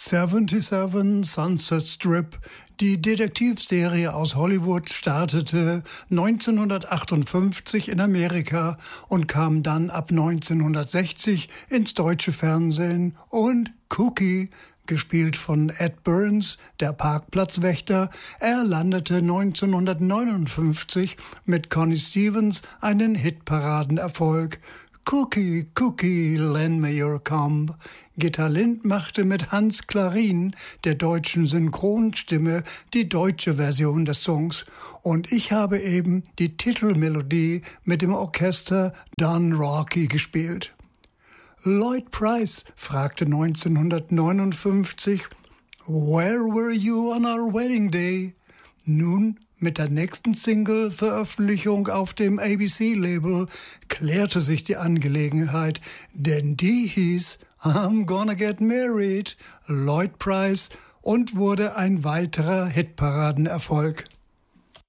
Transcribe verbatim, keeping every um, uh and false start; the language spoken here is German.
siebenundsiebzig Sunset Strip, die Detektivserie aus Hollywood, startete neunzehnhundertachtundfünfzig in Amerika und kam dann ab neunzehnhundertsechzig ins deutsche Fernsehen, und Cookie, gespielt von Ed Burns, der Parkplatzwächter, er landete neunzehnhundertneunundfünfzig mit Connie Stevens einen Hitparadenerfolg. Cookie, Cookie, lend me your comb. Gitta Lind machte mit Hans Klarin, der deutschen Synchronstimme, die deutsche Version des Songs. Und ich habe eben die Titelmelodie mit dem Orchester Don Rocky gespielt. Lloyd Price fragte neunzehnhundertneunundfünfzig, "Where were you on our wedding day?" Nun, mit der nächsten Single-Veröffentlichung auf dem A B C-Label klärte sich die Angelegenheit, denn die hieß I'm Gonna Get Married, Lloyd Price, und wurde ein weiterer Hitparadenerfolg.